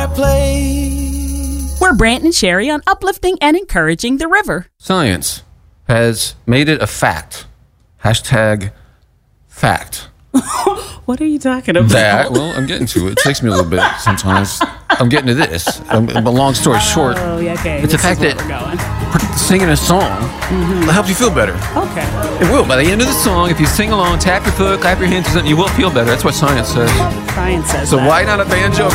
fireplace. We're Brant and Sherry on uplifting and encouraging the river. Science has made it a fact. Hashtag fact. What are you talking about? Well, I'm getting to it. It takes me a little bit sometimes. I'm getting to this. But long story short, Oh, yeah, okay. it's the fact that singing a song helps you feel better. Okay. It will. By the end of the song, if you sing along, tap your foot, clap your hands or something, you will feel better. That's what science says. Science says So that. why not a banjo